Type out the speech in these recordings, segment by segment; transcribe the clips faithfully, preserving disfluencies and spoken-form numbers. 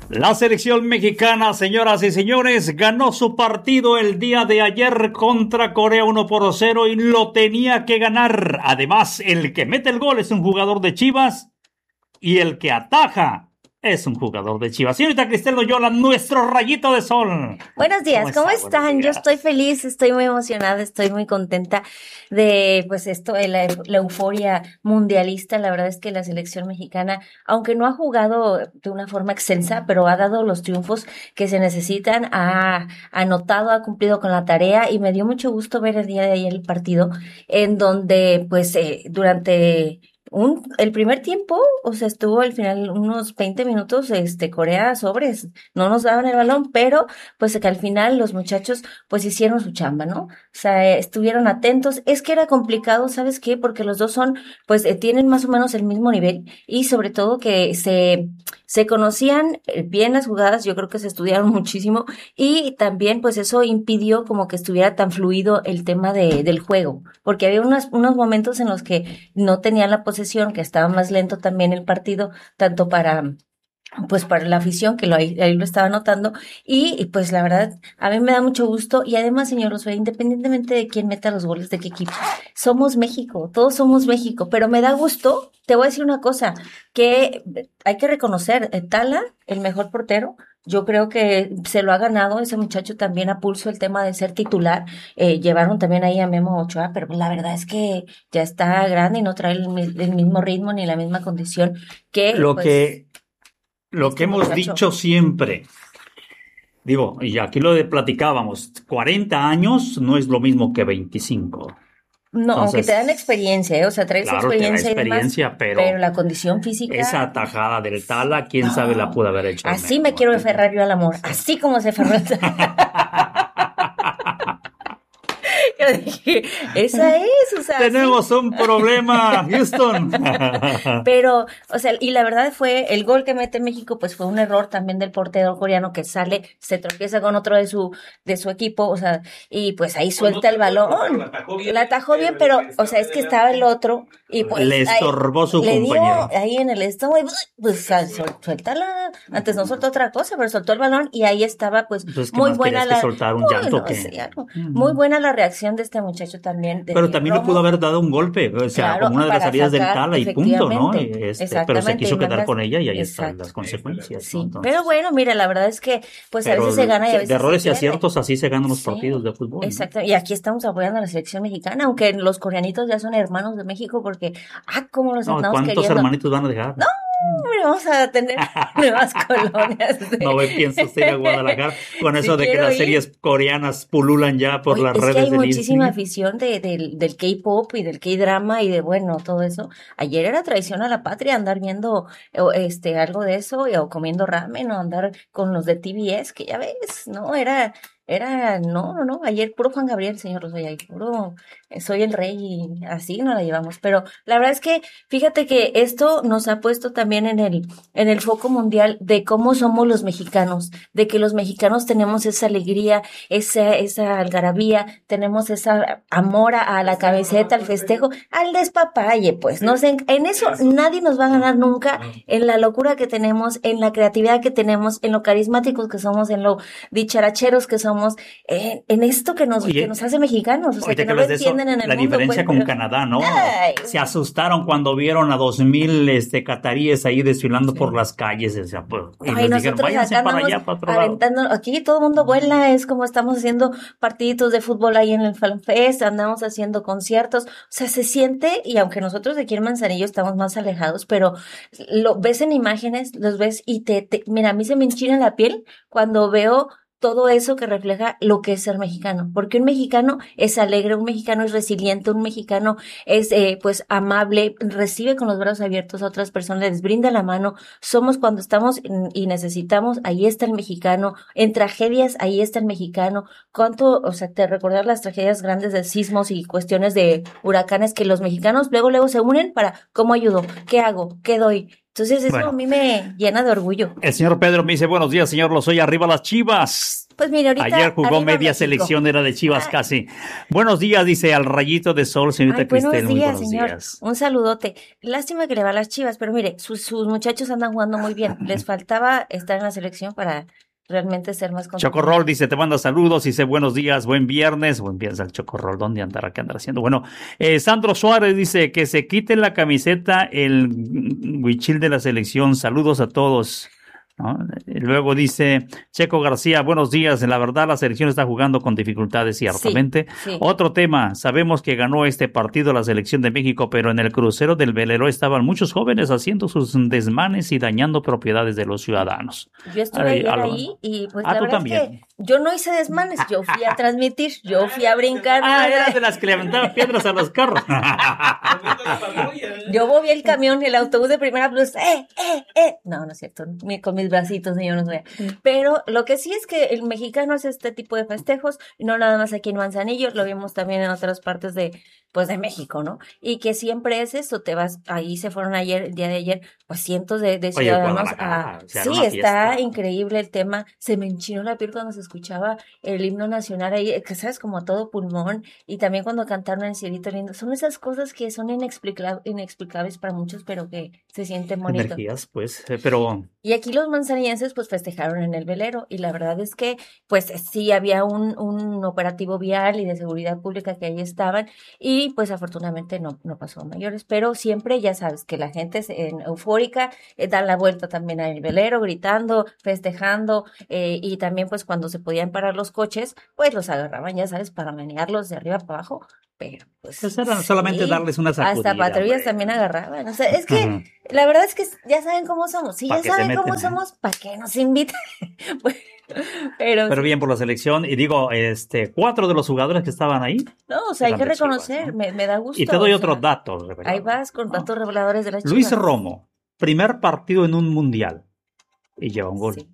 La selección mexicana, señoras y señores, ganó su partido el día de ayer contra Corea uno por cero y lo tenía que ganar. Además, el que mete el gol es un jugador de Chivas y el que ataja es un jugador de Chivas. Señorita Cristel Loyola, nuestro rayito de sol. Buenos días, ¿cómo, ¿cómo está? están? Yo estoy feliz, estoy muy emocionada, estoy muy contenta de, pues esto, la, la euforia mundialista. La verdad es que la selección mexicana, aunque no ha jugado de una forma excelsa, pero ha dado los triunfos que se necesitan, ha anotado, ha cumplido con la tarea y me dio mucho gusto ver el día de ayer el partido en donde, pues, eh, durante... Un, el primer tiempo, o sea, estuvo al final unos veinte minutos, este, Corea sobres, no nos daban el balón, pero pues que al final los muchachos pues hicieron su chamba, ¿no? O sea, estuvieron atentos. Es que era complicado, ¿sabes qué? Porque los dos son, pues eh, tienen más o menos el mismo nivel y sobre todo que se, se conocían bien las jugadas, yo creo que se estudiaron muchísimo y también pues eso impidió como que estuviera tan fluido el tema de, del juego, porque había unos, unos momentos en los que no tenían la posibilidad que estaba más lento también el partido, tanto para pues para la afición que lo, ahí, ahí lo estaba notando y, y pues la verdad a mí me da mucho gusto y además señor Osorio, independientemente de quién meta los goles de qué equipo, somos México, todos somos México, pero me da gusto, te voy a decir una cosa, que hay que reconocer, Tala, el mejor portero, yo creo que se lo ha ganado ese muchacho también a pulso el tema de ser titular. Eh, llevaron también ahí a Memo Ochoa, pero la verdad es que ya está grande y no trae el, el mismo ritmo ni la misma condición que lo pues, que lo este que hemos muchacho. dicho siempre. Digo, y aquí lo de platicábamos, cuarenta años no es lo mismo que veinticinco. No, Entonces, aunque te dan experiencia, ¿eh? O sea, traes claro, experiencia, te da experiencia y demás, pero, pero la condición física... Esa tajada del Tala, quién no, sabe la pudo haber hecho. Así me quiero aferrar yo al amor, así como se aferró el Yo dije, esa es, o sea... Tenemos sí. un problema, Houston. Pero, o sea, y la verdad fue, el gol que mete México, pues fue un error también del portero coreano que sale, se tropieza con otro de su, de su equipo, o sea, y pues ahí suelta el balón. La atajó bien, la atajó bien pero, o sea, es que estaba el otro, y pues... Le estorbó ahí, su le compañero. Dio ahí en el estómago, pues, suéltala. Antes no soltó otra cosa, pero soltó el balón, y ahí estaba, pues, Entonces, ¿qué muy más buena la... que soltar un bueno, llanto que... sí, claro, muy buena la reacción de este muchacho también. De pero también le pudo haber dado un golpe, o sea, claro, como una de las salidas del Tala y punto, ¿no? Este, pero se quiso quedar mandas, con ella y ahí exacto. están las consecuencias. Sí, ¿no? Entonces, pero bueno, mira, la verdad es que pues pero a veces se gana y a veces de errores se y aciertos así se ganan los sí, partidos de fútbol. Exacto, ¿no? Y aquí estamos apoyando a la selección mexicana, aunque los coreanitos ya son hermanos de México porque, ah, cómo los no, andamos ¿cuántos queriendo? hermanitos van a dejar? No, hombre, vamos a tener nuevas colonias. De... No me pienso usted ir a Guadalajara con eso sí de que las ir. series coreanas pululan ya por Oye, las es redes que hay del muchísima Disney. afición de, de, del K-pop y del K-drama y de, bueno, todo eso. Ayer era traición a la patria andar viendo este algo de eso o comiendo ramen o andar con los de T V S, que ya ves, ¿no? Era... Era, no, no, no, ayer puro Juan Gabriel, señor Rosoya, puro soy el rey y así nos la llevamos. Pero la verdad es que, fíjate que esto nos ha puesto también en el, en el foco mundial de cómo somos los mexicanos, de que los mexicanos tenemos esa alegría, esa, esa algarabía, tenemos esa amor a la camiseta, al festejo, al despapalle, pues, no sé, en eso nadie nos va a ganar nunca, en la locura que tenemos, en la creatividad que tenemos, en lo carismáticos que somos, en lo dicharacheros que somos, en, en esto que nos, Oye, que nos hace mexicanos, o sea, que no lo entienden en el la mundo. diferencia pues, con pero... Canadá, ¿no? Ay, se asustaron cuando vieron a dos mil este, cataríes ahí desfilando sí. por las calles. O sea, pues, y Ay, les dijeron, váyanse para allá, para otro aventando, lado. Aquí todo el mundo vuela, es como estamos haciendo partiditos de fútbol ahí en el Fan Fest, andamos haciendo conciertos, o sea, se siente, y aunque nosotros de aquí en Manzanillo estamos más alejados, pero lo ves en imágenes, los ves y te, te mira, a mí se me enchina la piel cuando veo todo eso que refleja lo que es ser mexicano, porque un mexicano es alegre, un mexicano es resiliente, un mexicano es eh, pues amable, recibe con los brazos abiertos a otras personas, les brinda la mano, somos cuando estamos y necesitamos, ahí está el mexicano, en tragedias, ahí está el mexicano, cuánto, o sea, te recordar las tragedias grandes de sismos y cuestiones de huracanes que los mexicanos luego luego se unen para, ¿cómo ayudo? ¿Qué hago? ¿Qué doy? Entonces eso Bueno. a mí me llena de orgullo. El señor Pedro me dice, buenos días, señor Lozoya, arriba las Chivas. Pues mira, ahorita Ayer jugó arriba media México. selección, era de Chivas Ay. casi. Buenos días, dice, al rayito de sol, señorita Ay, buenos Cristel, muy días, buenos señor. días. Un saludote. Lástima que le va a las Chivas, pero mire, sus, sus muchachos andan jugando muy bien. Les faltaba estar en la selección para realmente ser más competitivos. Chocorrol dice, te manda saludos, dice, buenos días, buen viernes. Buen viernes al Chocorrol, ¿dónde andará? ¿Qué andará haciendo? Bueno, eh, Sandro Suárez dice, que se quite la camiseta el huichil de la selección. Saludos a todos. ¿No? Y luego dice Checo García, buenos días, la verdad la selección está jugando con dificultades ciertamente. Sí, sí. Otro tema, sabemos que ganó este partido la selección de México, pero en el crucero del velero estaban muchos jóvenes haciendo sus desmanes y dañando propiedades de los ciudadanos. Yo estuve Ay, ayer algo. ahí y pues Ah, la tú verdad también. es que yo no hice desmanes, yo fui a transmitir, yo fui a brincar. Ah, eras de las que le aventaban piedras a los carros. Yo moví el camión, el autobús de Primera Plus, eh, eh, eh. No, no es cierto, mi- con mis bracitos, yo no sé. Pero lo que sí es que el mexicano hace este tipo de festejos, y no nada más aquí en Manzanillo, lo vimos también en otras partes de, pues, de México, ¿no? Y que siempre es eso, te vas, ahí se fueron ayer, el día de ayer, pues cientos de, de Oye, ciudadanos Guadalajara, a... o sea, era Sí, una está fiesta. increíble el tema, se me enchinó la piel cuando se escuchaba el himno nacional ahí, que sabes, como a todo pulmón, y también cuando cantaron El Cielito Lindo, son esas cosas que son inexplica- inexplicables para muchos, pero que se sienten bonitos. Energías, pues, eh, pero Y aquí los manzanillenses pues festejaron en el velero y la verdad es que pues sí había un, un operativo vial y de seguridad pública que ahí estaban y pues afortunadamente no, no pasó a mayores, pero siempre ya sabes que la gente se- en eufórica eh, dan la vuelta también al velero gritando, festejando eh, y también pues cuando se podían parar los coches pues los agarraban ya sabes para menearlos de arriba para abajo, pero pues pues era solamente sí, darles una sacudida. hasta patrullas hombre. también agarraban, o sea, es que Ujú. la verdad es que ya saben cómo somos. Si ¿Pa' ya qué se saben cómo meten, eh? somos, ¿para qué nos invitan? Pues, pero, Pero bien por la selección. Y digo, este, cuatro de los jugadores que estaban ahí. no, o sea, hay eran que de Chivas, reconocer, ¿no? me, me da gusto. Y te doy o otros sea, datos. ahí reveladores, vas con ¿no? datos reveladores de las Luis Chivas. Romo, primer partido en un mundial. Y lleva un gol. Sí.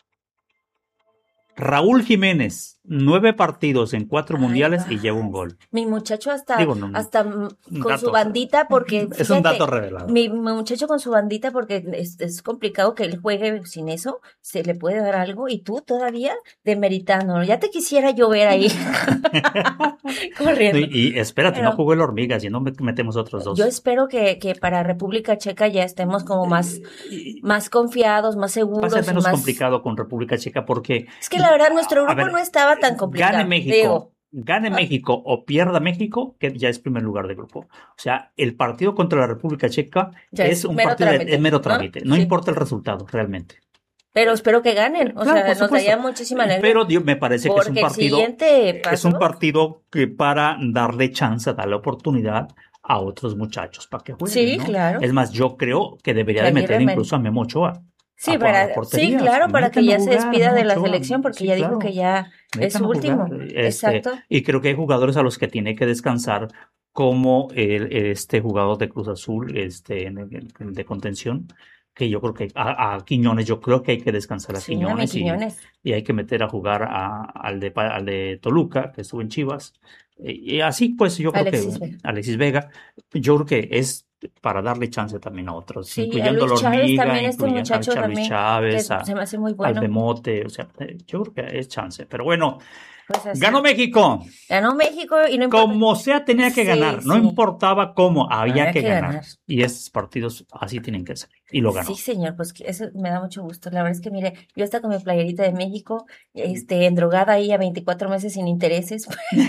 Raúl Jiménez, nueve partidos en cuatro Ay, mundiales va. y lleva un gol. Mi muchacho hasta, Digo, no, hasta mm, un con dato, su bandita, porque Es un fíjate, dato revelador. mi, mi muchacho con su bandita, porque es, es complicado que él juegue sin eso, se le puede dar algo, y tú todavía demeritando, ya te quisiera yo ver ahí corriendo. Y, y espérate, Pero- no jugó el hormiga, si no me- metemos otros dos. Yo espero que, que para República Checa ya estemos como más, Y- más confiados, más Va a seguros. ser y menos más... complicado con República Checa porque Es que la verdad nuestro A grupo ver, no estaba tan complicado. gane México, Digo, gane ah. México o pierda México, que ya es primer lugar de grupo. O sea, el partido contra la República Checa Ya es, es un mero partido de- trámite, es mero ¿no? trámite. No Sí. importa el resultado, realmente. pero espero que ganen. O Claro, sea, por nos supuesto. daría muchísima alegría. Pero Dios, me parece que es un porque el partido, siguiente paso, es un partido que para darle chance, darle oportunidad a otros muchachos para que jueguen. Sí, ¿no? claro. Es más, yo creo que debería Que de Aguirre meter me- incluso a Memo Ochoa. sí, a- a para, la sí, portería. claro, para que Métanlo ya a se jugar, despida Memo de la Ochoa. selección, porque Sí, ya claro. dijo que ya es su Métanlo a último. jugar, este, Exacto. Y creo que hay jugadores a los que tiene que descansar, como el, este jugador de Cruz Azul, este en el- el de contención, que yo creo que a, a Quiñones, yo creo que hay que descansar a Sí, a mi Quiñones, y, Quiñones. y hay que meter a jugar a- al, de, Pa- al de Toluca, que estuvo en Chivas. Y, y así pues yo creo Alexis que Vega. Alexis Vega, yo creo que es para darle chance también a otros, Sí, a incluyendo a Luis Chávez Hormiga, también, este incluyendo muchacho a Luis también, que Chávez, a, se me hace muy al bueno. Bemote, o sea, eh, yo creo que es chance. Pero bueno, Pues así. ganó México. Ganó México y no importa. Como sea, tenía que Sí, ganar. No sí. importaba cómo, había Había que, que ganar. ganar. Y esos partidos así tienen que ser. Y lo ganó. Sí, señor, pues que eso me da mucho gusto. La verdad es que, mire, yo hasta con mi playerita de México, este, endrogada ahí a veinticuatro meses sin intereses.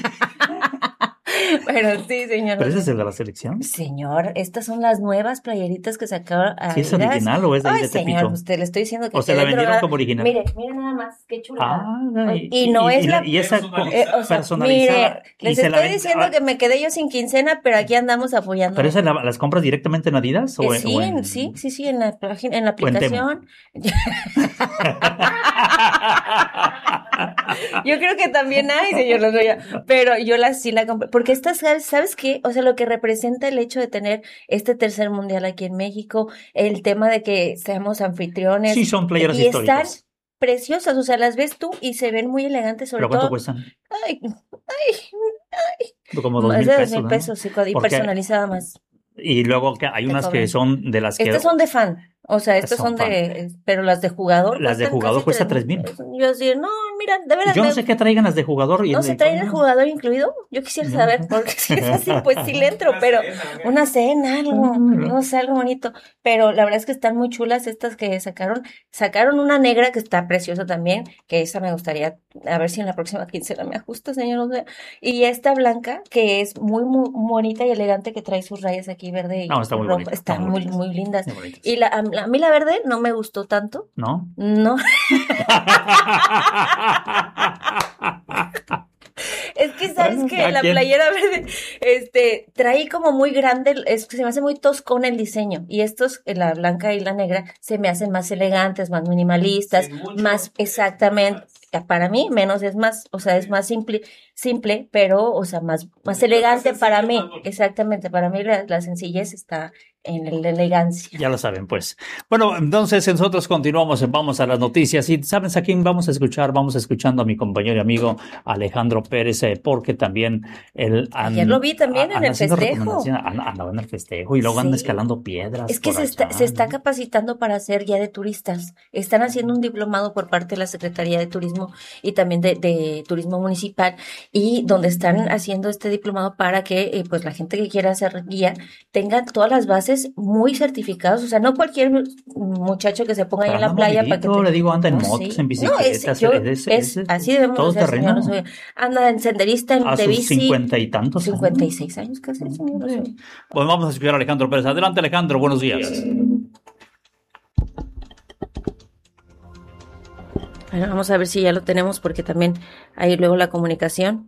Pero sí, señor. ¿Pero ese es el de la selección? Señor, estas son las nuevas playeritas que sacaron. ¿Sí es original o es de ahí Ay, de señor, Tepito? usted le estoy diciendo que ¿O se la quedé vendieron drogada. como original? Mire, mire nada más, qué chula. Ah, Y no es la- y esa Personalizada. Eh, o sea, personalizada. mire, y les se la estoy ven- diciendo ah, que me quedé yo sin quincena, pero aquí andamos apoyando. ¿Pero esa la- las compras directamente en Adidas? Eh, o, en- sí, o en- en- sí, sí, sí, en la página, en la o en Temu? aplicación. Yo creo que también hay, señor Lozoya, pero yo la sí la compré, porque esta, ¿sabes, ¿sabes qué? O sea, lo que representa el hecho de tener este tercer mundial aquí en México, el tema de que seamos anfitriones. Sí, son playeras y están históricas. preciosas, o sea, las ves tú y se ven muy elegantes, sobre ¿Pero cuánto todo. cuestan? Ay, ay, Como dos más mil de dos pesos, mil ¿no? pesos, sí, y Porque- personalizada más. Y luego que hay Te unas que cobran. son de las que... Estas son de fan. O sea, estas son, son de, pero las de jugador. Las de jugador cuestan tres mil. Yo así, no, mira, de verdad. Yo no sé qué traigan las de jugador. Y ¿No se traen el jugador incluido? Yo quisiera no. saber, porque si es así, pues sí le entro, pero una cena, algo, no sé, algo bonito. Pero la verdad es que están muy chulas estas que sacaron. Sacaron una negra que está preciosa también, que esa me gustaría, a ver si en la próxima quincena me ajusta, señor. Y esta blanca, que es muy, muy bonita y elegante, que trae sus rayas aquí verde y no, está muy rojo. Bonita, Están muy, bonitas, muy lindas. Muy bonitas. Y la, a mí la verde no me gustó tanto. ¿No? No. Es que sabes bueno, que la quién? playera verde este trae como muy grande, es que se me hace muy toscón el diseño, y estos, la blanca y la negra, se me hacen más elegantes, más minimalistas, más exactamente, para mí menos es más, o sea, es más simple, simple, pero, o sea, más, más elegante para mí, exactamente, para mí la, la sencillez está en la elegancia. Ya lo saben, pues. Bueno, entonces nosotros continuamos, vamos a las noticias, y ¿sabes a quién vamos a escuchar? Vamos escuchando a mi compañero y amigo Alejandro Pérez, eh, porque también él... Ayer lo vi también a, en el festejo. Andaba en el festejo y luego sí. anda escalando piedras. Es que se está, se está capacitando para ser guía de turistas. Están haciendo un diplomado por parte de la Secretaría de Turismo y también de, de Turismo Municipal, y donde están haciendo este diplomado para que eh, pues la gente que quiera ser guía tenga todas las bases muy certificados, o sea, no cualquier muchacho que se ponga ahí en la playa para que te... le digo, anda en no, motos, sí. en bicicletas, no, es, yo, es, es, es así debemos todo hacer, terreno. Señor, anda en senderista, en a de sus bici, cincuenta y tantos cincuenta y seis años casi, señor. Sí. Pues vamos a escuchar a Alejandro Pérez. Adelante, Alejandro, buenos días. Bueno, vamos a ver si ya lo tenemos, porque también hay luego la comunicación.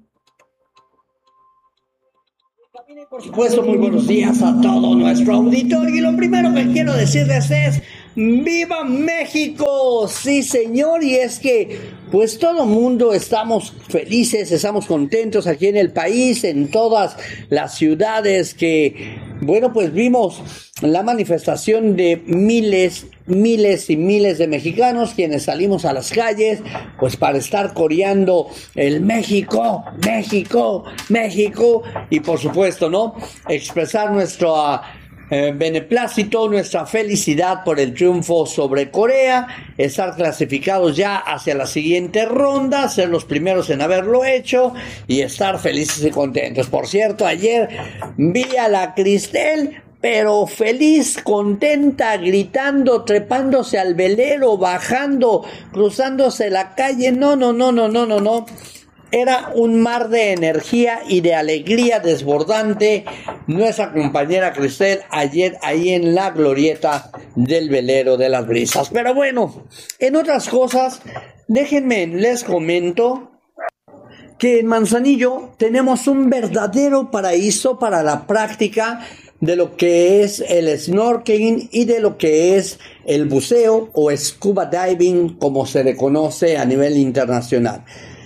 Por supuesto, muy buenos días a todo nuestro auditorio, y lo primero que quiero decirles es ¡viva México! Sí, señor, y es que pues todo mundo estamos felices, estamos contentos aquí en el país, en todas las ciudades que, bueno, pues vimos la manifestación de miles, miles y miles de mexicanos quienes salimos a las calles pues para estar coreando el México, México, México, y por supuesto, ¿no?, expresar nuestro uh, eh, beneplácito, nuestra felicidad por el triunfo sobre Corea, estar clasificados ya hacia la siguiente ronda, ser los primeros en haberlo hecho y estar felices y contentos. Por cierto, ayer vi a la Cristel pero feliz, contenta, gritando, trepándose al velero, bajando, cruzándose la calle. No, no, no, no, no, no, no. Era un mar de energía y de alegría desbordante nuestra compañera Cristel ayer ahí en la glorieta del velero de las brisas. Pero bueno, en otras cosas, déjenme, les comento que en Manzanillo tenemos un verdadero paraíso para la práctica de lo que es el snorkeling y de lo que es el buceo o scuba diving, como se le conoce a nivel internacional.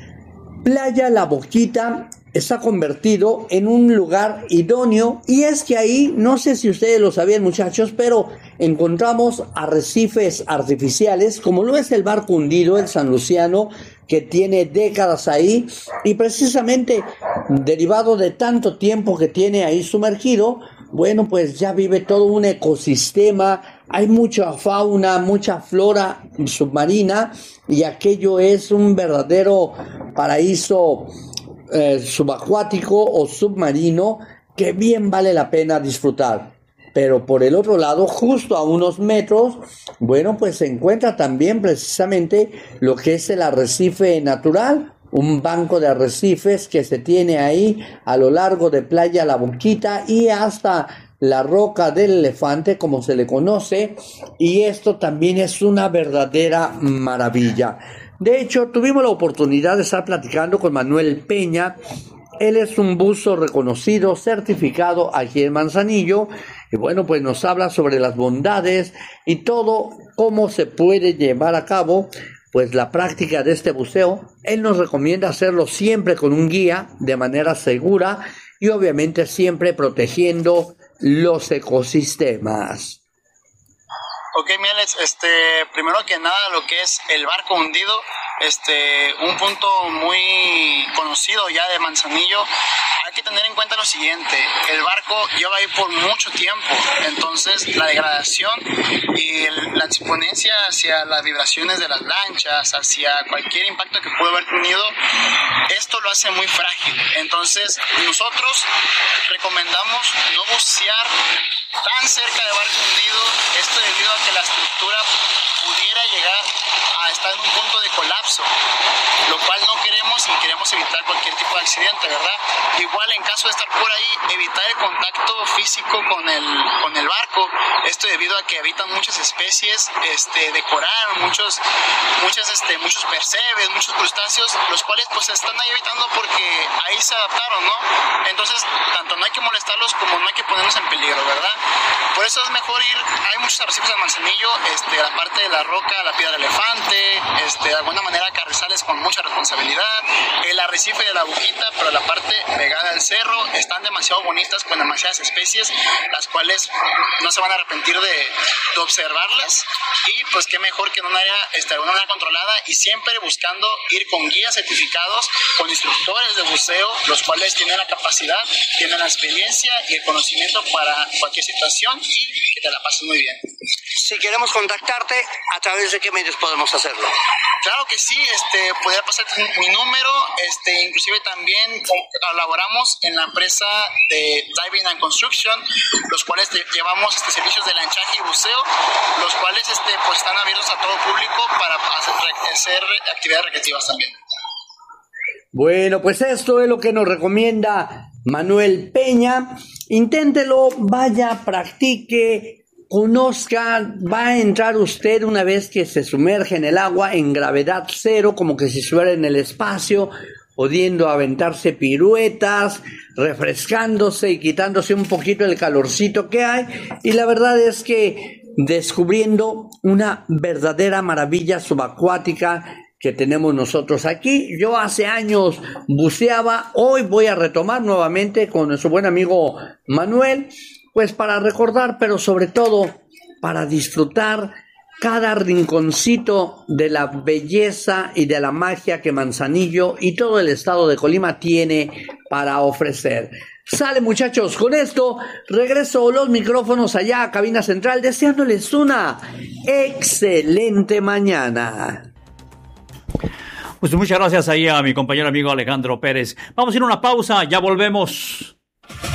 Playa La Boquita está convertido en un lugar idóneo, y es que ahí, no sé si ustedes lo sabían, muchachos, pero encontramos arrecifes artificiales, como lo es el Barco Hundido, el San Luciano, que tiene décadas ahí, y precisamente derivado de tanto tiempo que tiene ahí sumergido, bueno, pues ya vive todo un ecosistema, hay mucha fauna, mucha flora submarina, y aquello es un verdadero paraíso eh, subacuático o submarino que bien vale la pena disfrutar. Pero por el otro lado, justo a unos metros, bueno, pues se encuentra también precisamente lo que es el arrecife natural, un banco de arrecifes que se tiene ahí a lo largo de Playa La Boquita y hasta la Roca del Elefante, como se le conoce, y esto también es una verdadera maravilla. De hecho, tuvimos la oportunidad de estar platicando con Manuel Peña. Él es un buzo reconocido, certificado aquí en Manzanillo, y bueno, pues nos habla sobre las bondades y todo cómo se puede llevar a cabo pues la práctica de este buceo. Él nos recomienda hacerlo siempre con un guía, de manera segura y obviamente siempre protegiendo los ecosistemas. Ok, Mieles, este, primero que nada, lo que es el Barco Hundido este, un punto muy conocido ya de Manzanillo, hay que tener en cuenta lo siguiente: el barco lleva ahí por mucho tiempo, entonces la degradación y el, la exponencia hacia las vibraciones de las lanchas, hacia cualquier impacto que pudo haber tenido, esto lo hace muy frágil. Entonces nosotros recomendamos no bucear tan cerca de barco hundido, esto debido a que la estructura pudiera llegar a estar en un punto de colapso, lo cual no queremos y queremos evitar cualquier tipo de accidente, ¿verdad? Igual, en caso de estar por ahí, evitar el contacto físico con el, con el barco, esto debido a que habitan muchas especies este, de coral, muchos, muchas, este, muchos percebes, muchos crustáceos, los cuales pues están ahí habitando porque ahí se adaptaron, ¿no? Entonces, tanto no hay que molestarlos como no hay que ponernos en peligro, ¿verdad? Por eso es mejor ir, hay muchos arrecifes en Manzanillo, este, la parte de la roca, la piedra elefante, este, de alguna manera carrizales con mucha responsabilidad, el arrecife de la Bujita, pero la parte pegada al cerro, están demasiado bonitas con demasiadas especies, las cuales no se van a arrepentir de, de observarlas, y pues qué mejor que en un área, este, de alguna manera controlada, y siempre buscando ir con guías certificados, con instructores de buceo, los cuales tienen la capacidad, tienen la experiencia y el conocimiento para cualquier situación, y que te la pases muy bien. Si queremos contactarte, ¿a través de qué medios podemos hacerlo? Claro que sí, este, podría pasar mi número, este, inclusive también colaboramos en la empresa de Diving and Construction, los cuales te, llevamos este, servicios de lanchaje y buceo, los cuales este, pues, están abiertos a todo público para hacer, hacer actividades recreativas también. Bueno, pues esto es lo que nos recomienda Manuel Peña. Inténtelo, vaya, practique, conozca, va a entrar usted una vez que se sumerge en el agua en gravedad cero, como que si estuviera en el espacio, pudiendo aventarse piruetas, refrescándose y quitándose un poquito el calorcito que hay. Y la verdad es que descubriendo una verdadera maravilla subacuática que tenemos nosotros aquí. Yo hace años buceaba, hoy voy a retomar nuevamente con nuestro buen amigo Manuel, pues para recordar, pero sobre todo para disfrutar cada rinconcito de la belleza y de la magia que Manzanillo y todo el estado de Colima tiene para ofrecer. Sale, muchachos, con esto regreso los micrófonos allá a cabina central, deseándoles una excelente mañana. Pues muchas gracias ahí a mi compañero amigo Alejandro Pérez. Vamos a ir a una pausa, ya volvemos.